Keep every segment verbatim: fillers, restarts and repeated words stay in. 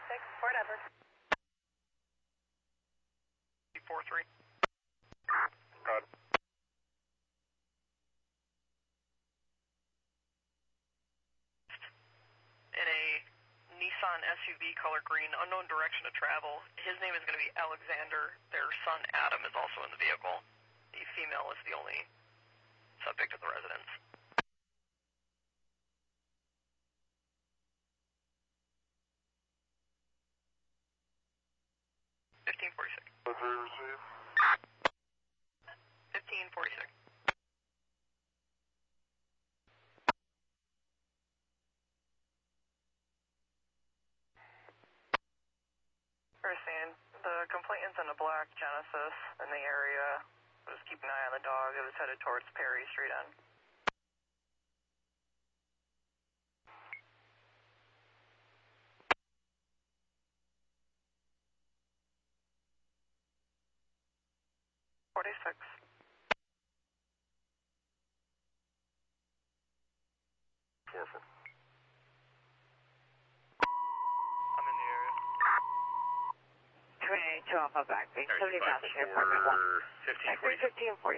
six, Fort Edward. four three. Roger. In a Nissan S U V color green, unknown direction of travel. His name is going to be Alexander. Their son Adam is also in the vehicle. The female is the only subject of the residence. fifteen forty-six. Receive. fifteen forty-six. Understand. The complainant's in a black Genesis in the area. Just keep an eye on the dog. It was headed towards Perry Street End. forty-six. four four. I'm in the area. twenty-two Alpha back, base seventy five passenger, four, apartment one. fifteen forty. fifteen forty.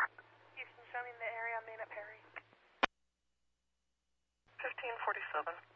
Houston, show me the area, main at Perry. fifteen forty-seven.